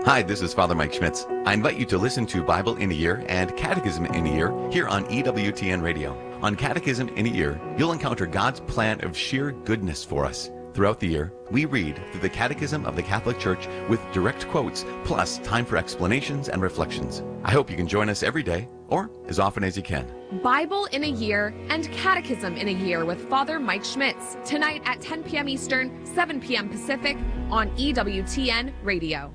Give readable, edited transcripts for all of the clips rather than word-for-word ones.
Hi, this is Father Mike Schmitz. I invite you to listen to Bible in a Year and Catechism in a Year here on EWTN Radio. On Catechism in a Year, you'll encounter God's plan of sheer goodness for us. Throughout the year, we read through the Catechism of the Catholic Church with direct quotes, plus time for explanations and reflections. I hope you can join us every day, or as often as you can. Bible in a Year and Catechism in a Year with Father Mike Schmitz, tonight at 10 p.m. Eastern, 7 p.m. Pacific on EWTN Radio.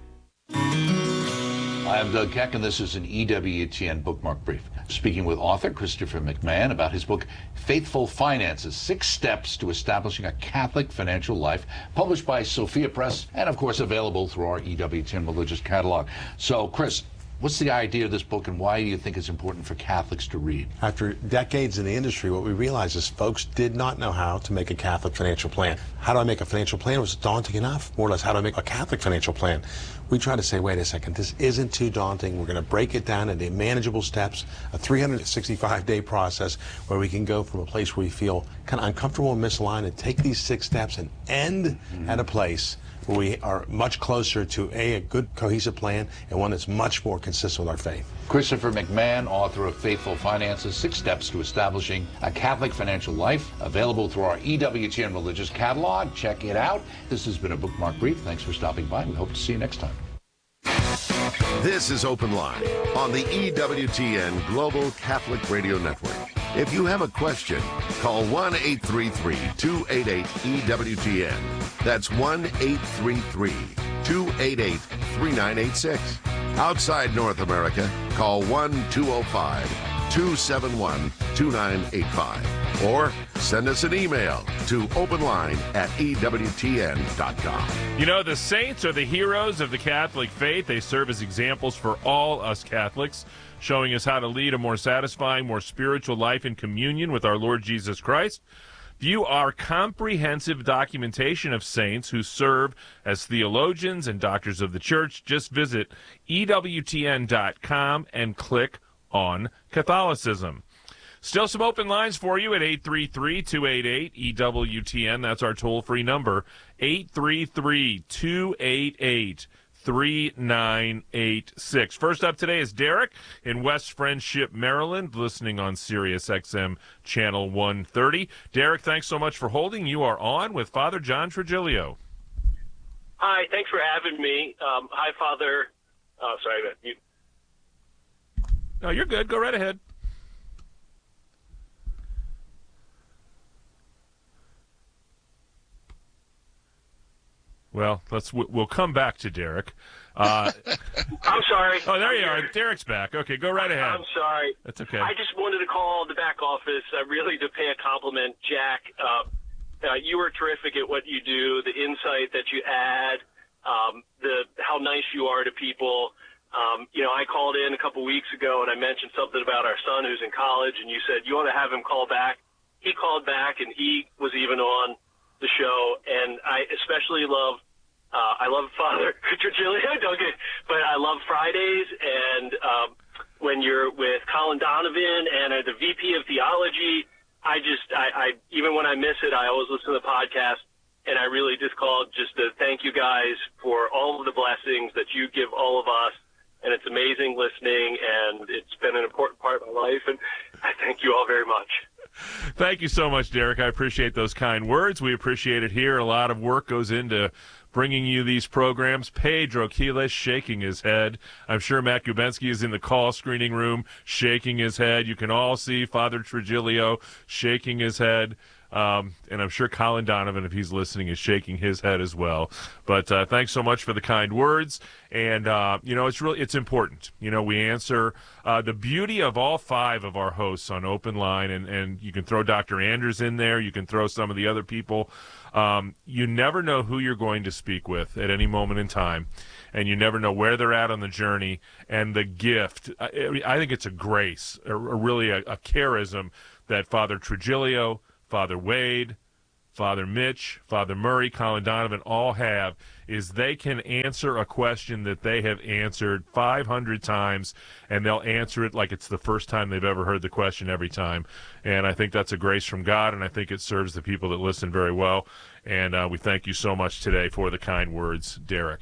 I'm Doug Keck, and this is an EWTN Bookmark Brief. Speaking with author Christopher McMahon about his book, Faithful Finances, 6 Steps to Establishing a Catholic Financial Life, published by Sophia Press, and of course available through our EWTN Religious Catalog. So, Chris, what's the idea of this book, and why do you think it's important for Catholics to read? After decades in the industry, what we realized is folks did not know how to make a Catholic financial plan. How do I make a financial plan? Was daunting enough? More or less, how do I make a Catholic financial plan? We try to say, wait a second, this isn't too daunting. We're going to break it down into manageable steps, a 365-day process where we can go from a place where we feel kind of uncomfortable and misaligned and take these 6 steps and end at a place where we are much closer to a good cohesive plan and one that's much more consistent with our faith. Christopher McMahon, author of Faithful Finances, 6 Steps to Establishing a Catholic Financial Life, available through our EWTN Religious Catalog. Check it out. This has been a Bookmark Brief. Thanks for stopping by. We hope to see you next time. This is Open Line on the EWTN Global Catholic Radio Network. If you have a question, call 1-833-288-EWTN. That's 1-833-288-3986. Outside North America, call 1-205-271-2985. Or send us an email to openline@ewtn.com. You know, the saints are the heroes of the Catholic faith. They serve as examples for all us Catholics, showing us how to lead a more satisfying, more spiritual life in communion with our Lord Jesus Christ. View our comprehensive documentation of saints who serve as theologians and doctors of the Church. Just visit EWTN.com and click on Catholicism. Still some open lines for you at 833-288-EWTN. That's our toll-free number, 833-288-3986. First up today is Derek in West Friendship, Maryland, listening on Sirius XM Channel 130. Derek, thanks so much for holding. You are on with Father John Trigilio. Hi, thanks for having me. Hi, Father. Oh, sorry. No, you're good. Go right ahead. Well, we'll come back to Derek. I'm sorry. Oh, there you are. Derek's back. Okay, go right ahead. I'm sorry. That's okay. I just wanted to call the back office really to pay a compliment. Jack, you are terrific at what you do, the insight that you add, how nice you are to people. I called in a couple weeks ago and I mentioned something about our son who's in college, and you said you ought to have him call back. He called back, and he was even on the show, and I especially love I love Father Trigilio, but I love Fridays, and when you're with Colin Donovan and the VP of Theology, I even when I miss it, I always listen to the podcast, and I really just called just to thank you guys for all of the blessings that you give all of us, and it's amazing listening, and it's been an important part of my life, and I thank you all very much. Thank you so much, Derek. I appreciate those kind words. We appreciate it here. A lot of work goes into bringing you these programs. Pedro Quiles shaking his head. I'm sure Matt Gubensky is in the call screening room shaking his head. You can all see Father Trigilio shaking his head. And I'm sure Colin Donovan, if he's listening, is shaking his head as well. But thanks so much for the kind words. And, it's important. We answer the beauty of all 5 of our hosts on Open Line, and you can throw Dr. Anders in there. You can throw some of the other people. You never know who you're going to speak with at any moment in time, and you never know where they're at on the journey. And the gift, I think it's a grace, really a charism that Father Trigilio, Father Wade, Father Mitch, Father Murray, Colin Donovan all have is they can answer a question that they have answered 500 times, and they'll answer it like it's the first time they've ever heard the question every time. And I think that's a grace from God, and I think it serves the people that listen very well. And we thank you so much today for the kind words, Derek.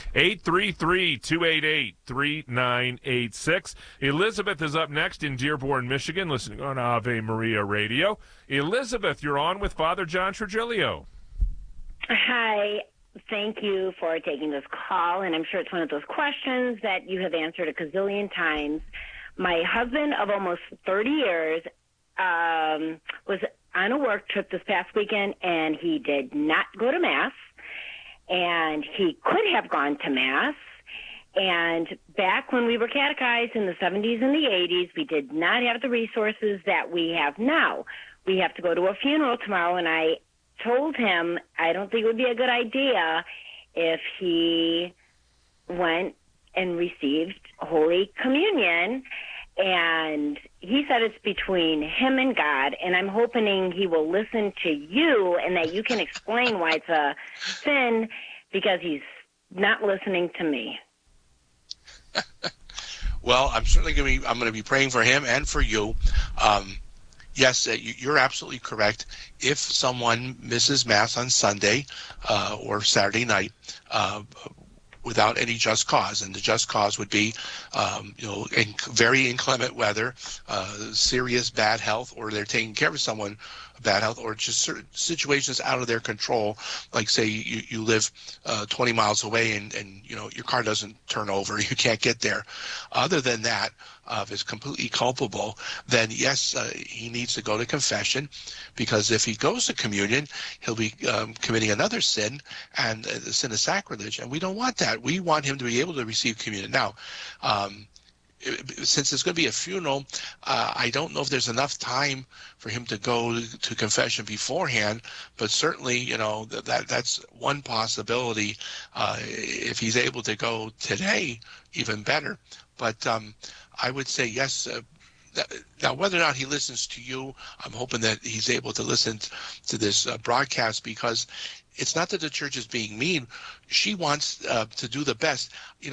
833-288-3986. Elizabeth is up next in Dearborn, Michigan, listening on Ave Maria Radio. Elizabeth, you're on with Father John Trigilio. Hi. Thank you for taking this call, and I'm sure it's one of those questions that you have answered a gazillion times. My husband of almost 30 years was on a work trip this past weekend, and he did not go to Mass, and he could have gone to Mass. And back when we were catechized in the 70s and the 80s, we did not have the resources that we have now. We have to go to a funeral tomorrow, and I told him I don't think it would be a good idea if he went and received Holy Communion. And he said it's between him and God, and I'm hoping he will listen to you and that you can explain why it's a sin, because he's not listening to me. Well, I'm certainly going to be praying for him and for you. Yes, you're absolutely correct. If someone misses Mass on Sunday or Saturday night without any just cause, and the just cause would be, very inclement weather, serious bad health, or they're taking care of someone bad health, or just certain situations out of their control, like say you live 20 miles away and your car doesn't turn over, you can't get there. Other than that, if it's completely culpable, then yes, he needs to go to confession, because if he goes to communion, he'll be committing another sin, and the sin of sacrilege, and we don't want that. We want him to be able to receive communion. Now, since it's going to be a funeral, I don't know if there's enough time for him to go to confession beforehand, but certainly, that's one possibility. If he's able to go today, even better. But I would say yes. Now, whether or not he listens to you, I'm hoping that he's able to listen to this broadcast, because it's not that the church is being mean. She wants to do the best.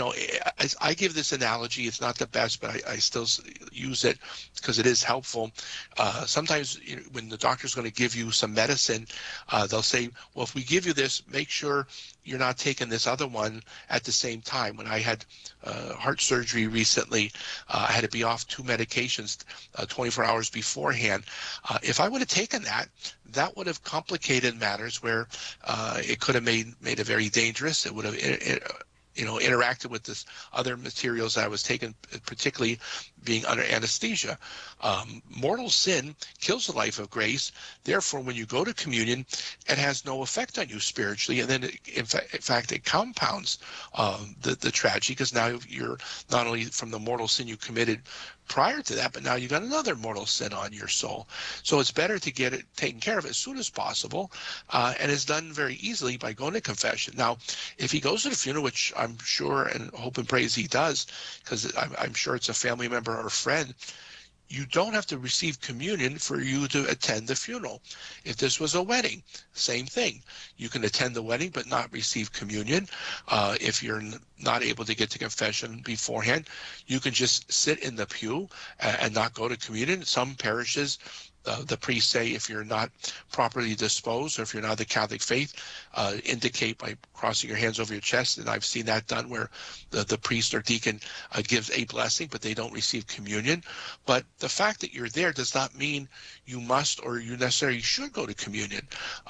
I give this analogy. It's not the best, but I still use it because it is helpful. Sometimes when the doctor's going to give you some medicine, they'll say, well, if we give you this, make sure you're not taking this other one at the same time. When I had heart surgery recently, I had to be off 2 medications 24 hours beforehand. If I would have taken that would have complicated matters where it could have made it very dangerous. It would have interacted with this other materials I was taking, particularly being under anesthesia. Mortal sin kills the life of grace. Therefore, when you go to communion, it has no effect on you spiritually, and then in fact it compounds the tragedy, because now you're not only from the mortal sin you committed prior to that, but now you've got another mortal sin on your soul. So it's better to get it taken care of as soon as possible, and it's done very easily by going to confession. Now, if he goes to the funeral, which I'm sure and hope and praise he does, because I'm sure it's a family member or a friend, you don't have to receive communion for you to attend the funeral. If this was a wedding, same thing. You can attend the wedding but not receive communion. If you're not able to get to confession beforehand, you can just sit in the pew and not go to communion. Some parishes, the priests say, if you're not properly disposed, or if you're not the Catholic faith, indicate by crossing your hands over your chest. And I've seen that done where the priest or deacon gives a blessing, but they don't receive communion. But the fact that you're there does not mean you must or you necessarily should go to communion.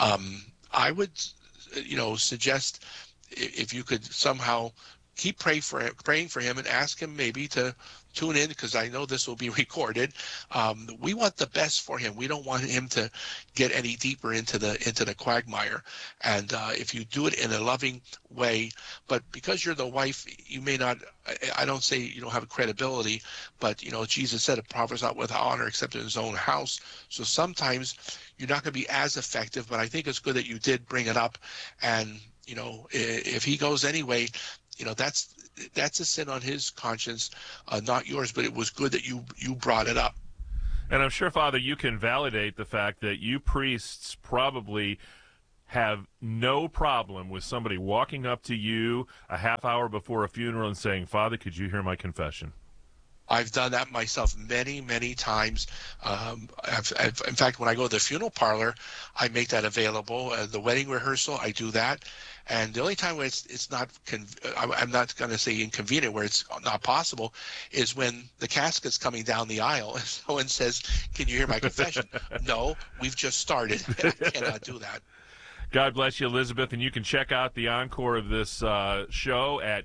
I would, suggest if you could somehow keep praying for him and ask him maybe to tune in, because I know this will be recorded. We want the best for him. We don't want him to get any deeper into the quagmire. And if you do it in a loving way, but because you're the wife, you may not, I don't say you don't have credibility, but Jesus said a prophet's not without honor except in his own house. So sometimes you're not going to be as effective, but I think it's good that you did bring it up. And if he goes anyway, that's a sin on his conscience, not yours, but it was good that you brought it up. And I'm sure, Father, you can validate the fact that you priests probably have no problem with somebody walking up to you a half hour before a funeral and saying, "Father, could you hear my confession?" I've done that myself many, many times. In fact, when I go to the funeral parlor, I make that available. The wedding rehearsal, I do that. And the only time where it's not, I'm not going to say inconvenient, where it's not possible, is when the casket's coming down the aisle and someone says, "Can you hear my confession?" No, we've just started. I cannot do that. God bless you, Elizabeth. And you can check out the encore of this show at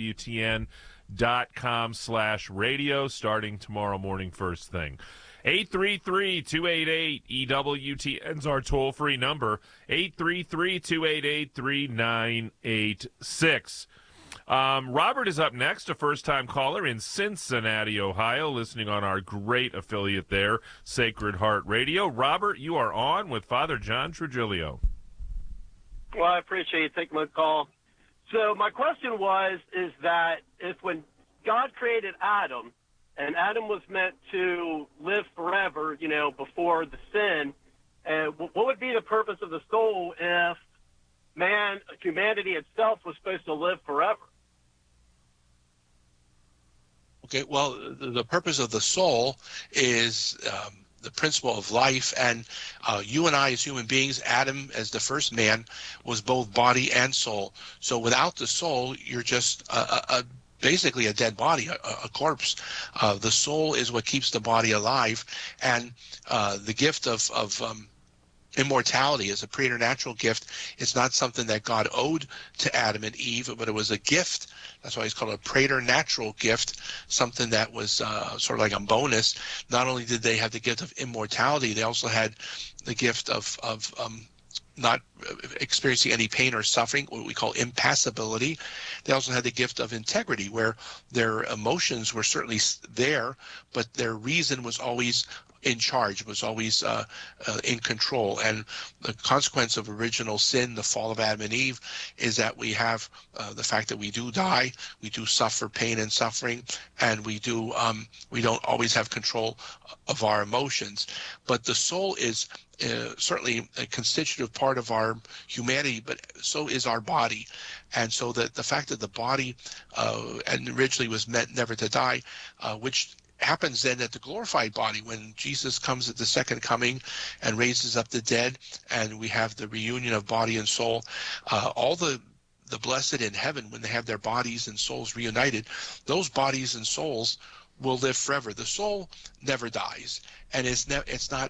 EWTN.com/radio starting tomorrow morning first thing. 833-288-EWTN's our toll-free number, 833-288-3986. Robert is up next, a first-time caller in Cincinnati, Ohio, listening on our great affiliate there, Sacred Heart Radio. Robert, you are on with Father John Trigilio. Well, I appreciate you taking my call. So my question is that if when God created Adam, and Adam was meant to live forever, before the sin, what would be the purpose of the soul if humanity itself was supposed to live forever? Okay, well, the purpose of the soul is the principle of life, and you and I as human beings, Adam as the first man, was both body and soul. So without the soul, you're just basically a dead body, a corpse. The soul is what keeps the body alive, and the gift of immortality is a preternatural gift. It's not something that God owed to Adam and Eve, but it was a gift. That's why it's called a preternatural gift, something that was sort of like a bonus. Not only did they have the gift of immortality, they also had the gift of not experiencing any pain or suffering, what we call impassibility. They also had the gift of integrity, where their emotions were certainly there, but their reason was always in charge, was always in control. And the consequence of original sin, the fall of Adam and Eve, is that we have the fact that we do die, we do suffer pain and suffering, and we don't always have control of our emotions. But the soul is certainly a constitutive part of our humanity, but so is our body. And so that the fact that the body and originally was meant never to die, which happens then at the glorified body when Jesus comes at the second coming and raises up the dead, and we have the reunion of body and soul. All the blessed in heaven, when they have their bodies and souls reunited, those bodies and souls will live forever. The soul never dies, and it's not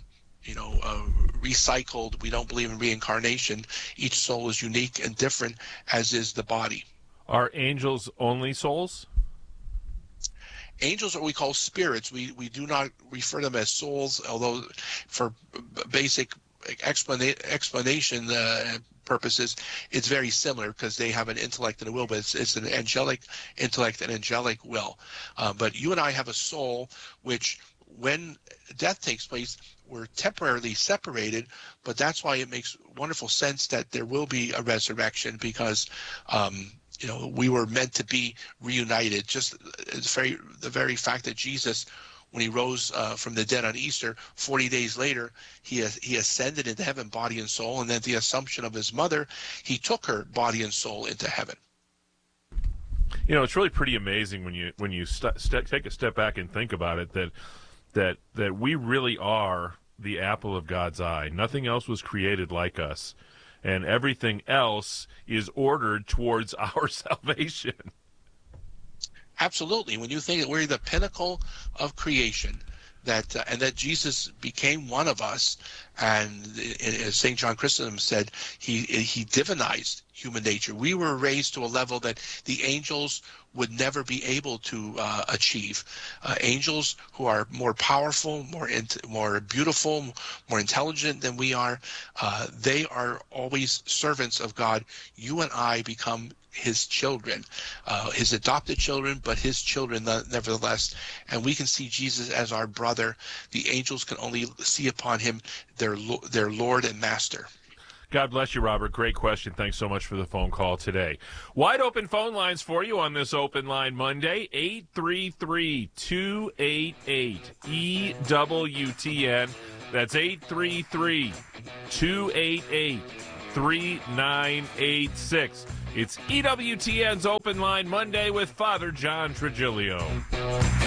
recycled. We don't believe in reincarnation. Each soul is unique and different, as is the body. Are angels only souls? Angels are what we call spirits. We do not refer them as souls, although for basic explanation purposes, it's very similar because they have an intellect and a will, but it's an angelic intellect and angelic will. But you and I have a soul which, when death takes place, we're temporarily separated, but that's why it makes wonderful sense that there will be a resurrection, because we were meant to be reunited. Just the very fact that Jesus, when he rose from the dead on Easter, 40 days later, he ascended into heaven, body and soul, and then the assumption of his mother, he took her body and soul into heaven. It's really pretty amazing when you take a step back and think about it, that we really are the apple of God's eye. Nothing else was created like us, and everything else is ordered towards our salvation. Absolutely. When you think that we're the pinnacle of creation, and that Jesus became one of us, and as St. John Chrysostom said, he divinized human nature. We were raised to a level that the angels would never be able to achieve. Angels who are more powerful, more beautiful, more intelligent than we are, they are always servants of God. You and I become his children, his adopted children, but his children nevertheless. And we can see Jesus as our brother. The angels can only see upon him their Lord and Master. God bless you, Robert. Great question. Thanks so much for the phone call today. Wide open phone lines for you on this Open Line Monday, 833-288-EWTN. That's 833-288-3986. 3986. It's EWTN's Open Line Monday with Father John Trigilio.